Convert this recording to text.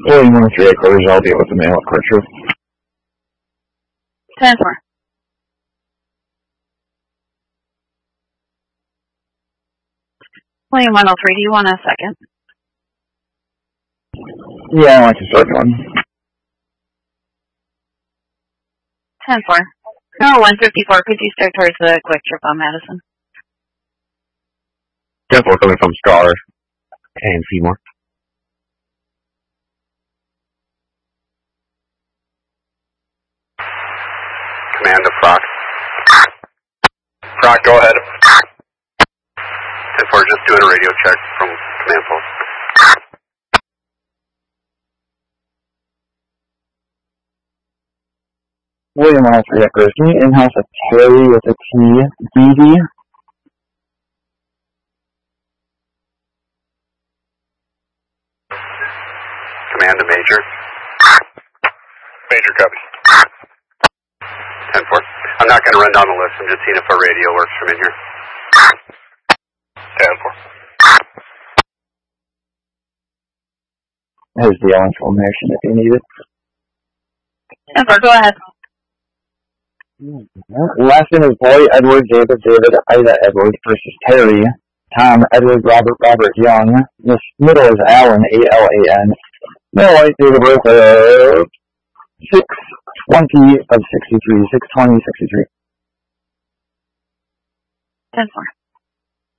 William 1-3 headquarters, I'll deal with the mail at Court Truth. 10-4. William 103, do you want a second? Yeah, I like to start one. 10-4. No, 154, could you start towards the quick trip on Madison? 10-4 coming from Star and Seymour. Command to Frock. Frock, go ahead. 10-4, just doing a radio check from command post. William 103 headquarters, can you in-house a Terry with a T, DD? Command to Major. Major, copy. 10-4. I'm not going to run down the list. I'm just seeing if our radio works from in here. 10-4. There's the information if you need it. 10-4, go ahead. Last name is Boy, Edward, David, Ida, Edward, versus Terry, Tom, Edward, Robert, Young. This middle is Allen, A-L-A-N. Middle white, date of birth of 6/20 of 63, 6/20/63. 10-4.